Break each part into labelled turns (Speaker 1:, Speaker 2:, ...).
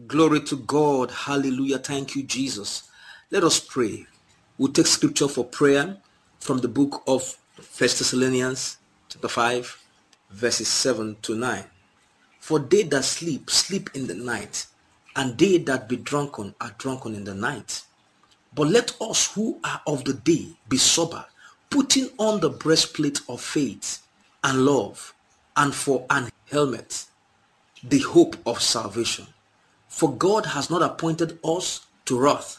Speaker 1: Glory to God. Hallelujah. Thank you, Jesus. Let us pray. We'll take scripture for prayer from the book of 1 Thessalonians chapter 5, verses 7 to 9. For they that sleep, sleep in the night, and they that be drunken are drunken in the night. But let us who are of the day be sober, putting on the breastplate of faith and love, and for an helmet, the hope of salvation. For God has not appointed us to wrath,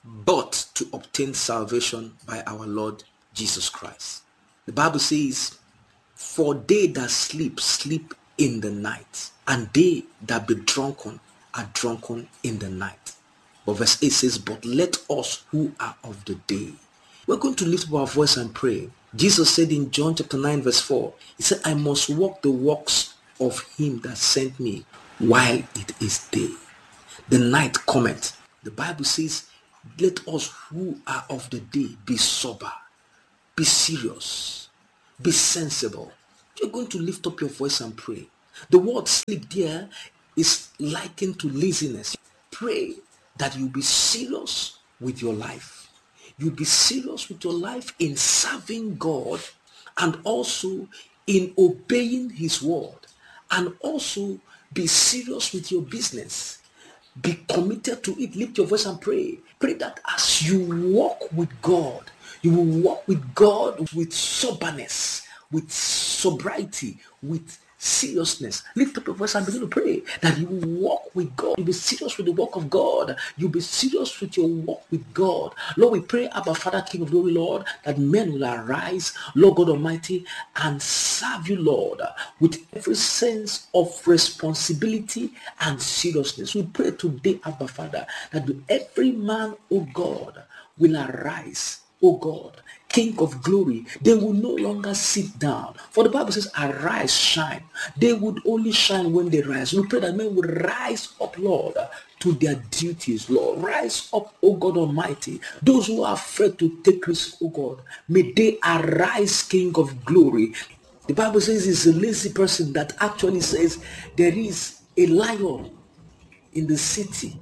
Speaker 1: but to obtain salvation by our Lord Jesus Christ. The Bible says, for they that sleep, sleep in the night, and they that be drunken are drunken in the night. But verse 8 says, but let us who are of the day. We're going to lift up our voice and pray. Jesus said in John chapter 9 verse 4, he said, I must walk the walks of him that sent me while it is day. The night cometh. The Bible says, let us who are of the day be sober, be serious, be sensible. You're going to lift up your voice and pray. The word sleep there is likened to laziness. Pray that you be serious with your life. You be serious with your life in serving God and also in obeying his word, and also be serious with your business. Be committed to it. Lift your voice and pray. Pray that as you walk with God, you will walk with God with soberness, with sobriety, with seriousness. Lift up your voice and begin to pray that you will walk with God. You'll be serious with the work of God. You'll be serious with your walk with God. Lord, we pray, Abba Father, King of Glory, Lord, that men will arise, Lord God Almighty, and serve you, Lord, with every sense of responsibility and seriousness. We pray today, Abba Father, that every man, oh God, will arise, oh God, King of glory. They will no longer sit down. For the Bible says, arise, shine. They would only shine when they rise. We pray that men will rise up, Lord, to their duties, Lord. Rise up, oh God Almighty. Those who are afraid to take risks, oh God, may they arise, King of glory. The Bible says it's a lazy person that actually says there is a lion in the city.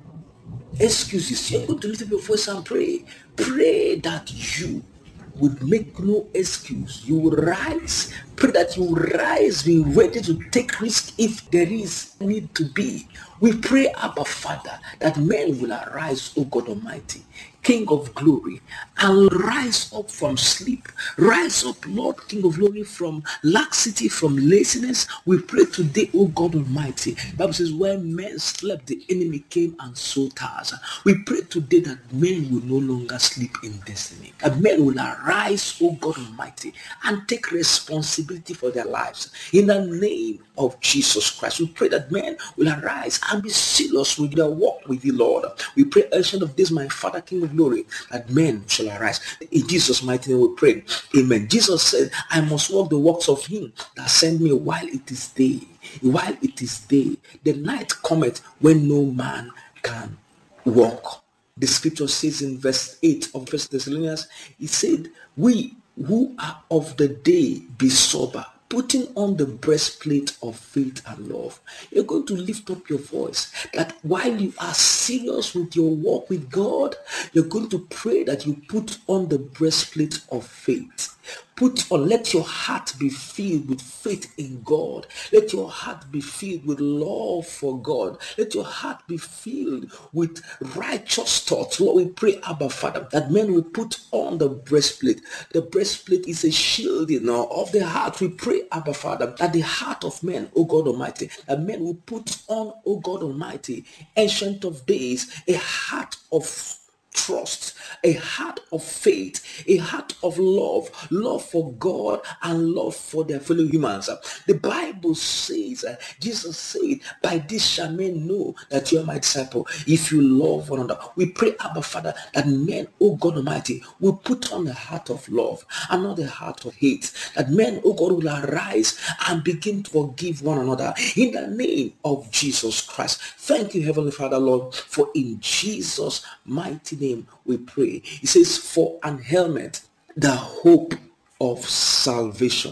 Speaker 1: Excuses. You're going to lift up your voice and pray. Pray that you would make no excuse. You will rise. Pray that you will rise, be ready to take risk if there is need to be. We pray, Abba Father, that men will arise, O God Almighty, King of glory, and rise up from sleep. Rise up, Lord, King of glory, from laxity, from laziness. We pray today, O God Almighty. The Bible says, when men slept, the enemy came and sowed tares. We pray today that men will no longer sleep in destiny. That men will arise, O God Almighty, and take responsibility for their lives. In the name of Jesus Christ, we pray that men will arise and be serious with their walk with the Lord. We pray, Ancient of Days, my Father, King of glory, that men shall arise. In Jesus' mighty name we pray. Amen. Jesus said, I must walk the works of him that sent me while it is day. While it is day. The night cometh when no man can walk. The scripture says in verse 8 of 1 Thessalonians, it said, we who are of the day be sober, putting on the breastplate of faith and love. You're going to lift up your voice that while you are serious with your walk with God, you're going to pray that you put on the breastplate of faith. Put on, let your heart be filled with faith in God. Let your heart be filled with love for God. Let your heart be filled with righteous thoughts. Lord, we pray, Abba Father, that men will put on the breastplate. The breastplate is a shield, of the heart. We pray, Abba Father, that the heart of men, O God Almighty, that men will put on, O God Almighty, Ancient of Days, a heart of trust, a heart of faith, a heart of love for God and love for their fellow humans. The Bible says, Jesus said, by this shall men know that you are my disciple, if you love one another. We pray, Abba Father, that men, oh God Almighty, will put on the heart of love and not the heart of hate. That men, oh God, will arise and begin to forgive one another in the name of Jesus Christ. Thank you, Heavenly Father, Lord, for in Jesus' mighty name we pray. It says, for an helmet, the hope of salvation.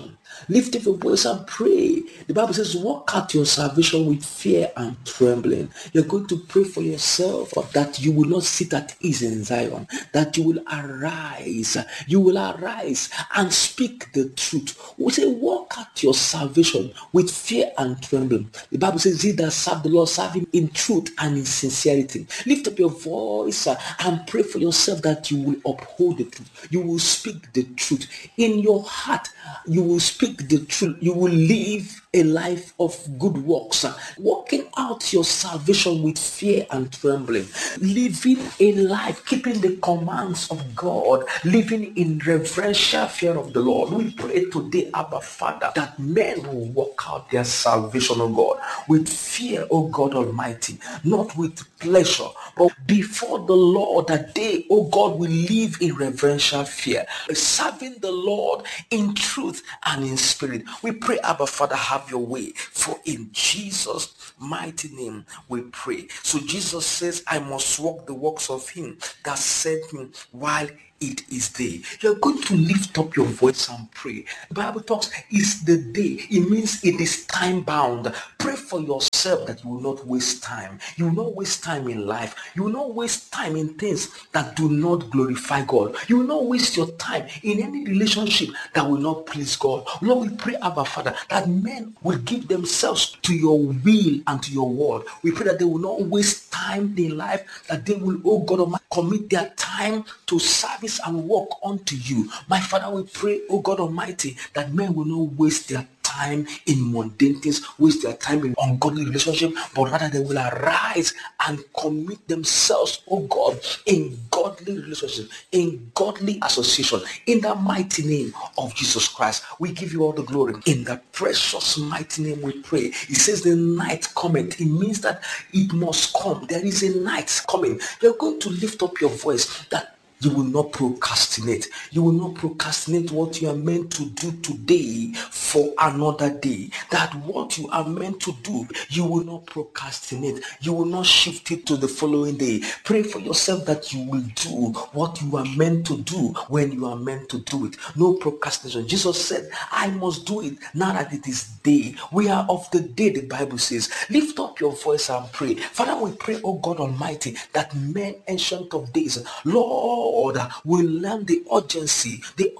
Speaker 1: Lift up your voice and pray. The Bible says, walk out your salvation with fear and trembling. You're going to pray for yourself that you will not sit at ease in Zion, that you will arise. You will arise and speak the truth. We say, walk out your salvation with fear and trembling. The Bible says, he that serve the Lord, serve him in truth and in sincerity. Lift up your voice and pray for yourself that you will uphold the truth. You will speak the truth. In your heart, you will speak the truth. You will live a life of good works, walking out your salvation with fear and trembling, living a life, keeping the commands of God, living in reverential fear of the Lord. We pray today, Abba Father, that men will walk out their salvation, O God, with fear, O God Almighty, not with pleasure, but before the Lord, that they, O God, will live in reverential fear, serving the Lord in truth and in spirit. We pray, Abba Father, have your way, for in Jesus' mighty name we pray. So Jesus says, I must walk the works of him that sent me while it is day. You're going to lift up your voice and pray. The Bible talks, it's the day. It means it is time bound. Pray for yourself that you will not waste time. You will not waste time in life. You will not waste time in things that do not glorify God. You will not waste your time in any relationship that will not please God. Lord, we pray, Abba Father, that men will give themselves to your will and to your word. We pray that they will not waste time in life, that they will, oh God Almighty, commit their time to service and work unto you. My Father, we pray, oh God Almighty, that men will not waste their time in mundane things, waste their time in ungodly relationship, but rather they will arise and commit themselves, oh God, in godly relationship, in godly association, in the mighty name of Jesus Christ. We give you all the glory. In the precious mighty name we pray. It says the night cometh. It means that it must come. There is a night coming. You're going to lift up your voice that you will not procrastinate. You will not procrastinate what you are meant to do today for another day. That what you are meant to do, you will not procrastinate. You will not shift it to the following day. Pray for yourself that you will do what you are meant to do when you are meant to do it. No procrastination. Jesus said, I must do it now that it is day. We are of the day, the Bible says. Lift up your voice and pray. Father, we pray, oh God Almighty, that men ancient of days, Lord, will learn the urgency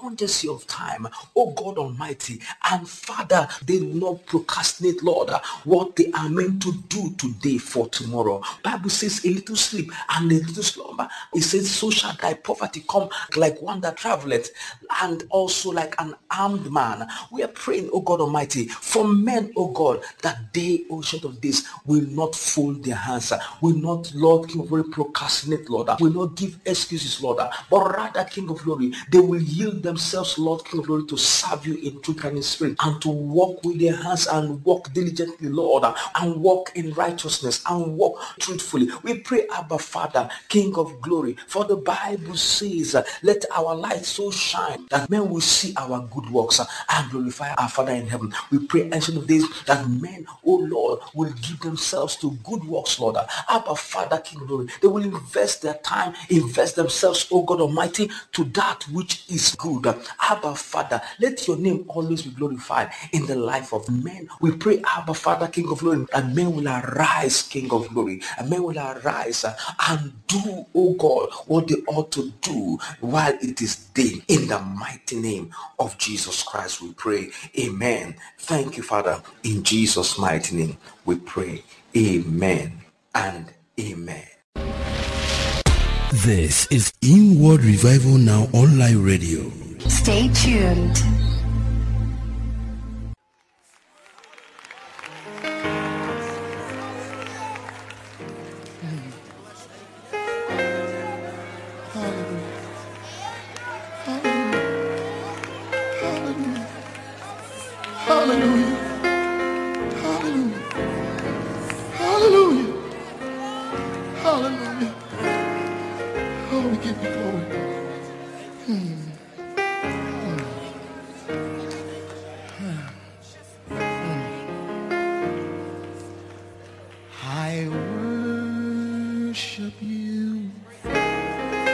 Speaker 1: of time, oh God Almighty, and Father, they will not procrastinate, Lord, what they are meant to do today for tomorrow. Bible says a little sleep and a little slumber. It says, so shall thy poverty come like one that traveleth, and also like an armed man. We are praying, oh God Almighty, for men, oh God, that they, ancient of days, will not fold their hands, will not, Lord, King of glory, procrastinate, Lord, will not give excuses, Lord, but rather, King of glory, they will yield themselves, Lord, King of glory, to serve you in truth and in spirit, and to walk with their hands and walk diligently, Lord, and walk in righteousness and walk truthfully. We pray, Abba Father, King of glory, for the Bible says, let our light so shine that men will see our good works and glorify our Father in heaven. We pray, ancient of days, that men, oh Lord, will give themselves to good works, Lord. Abba Father, King of glory, they will invest their time, invest themselves, oh God Almighty, to that which is good. Abba Father, let your name always be glorified in the life of men. We pray, Abba Father, King of glory, that men will arise, King of glory, and men will arise and do, oh God, what they ought to do while it is day. In the mighty name of Jesus Christ we pray. Amen. Thank you, Father. In Jesus' mighty name we pray. Amen and amen.
Speaker 2: This is Inward Revival Now Online Radio.
Speaker 3: Stay tuned.
Speaker 4: Hallelujah. Hallelujah. Hallelujah. Hallelujah. Oh, we give you glory.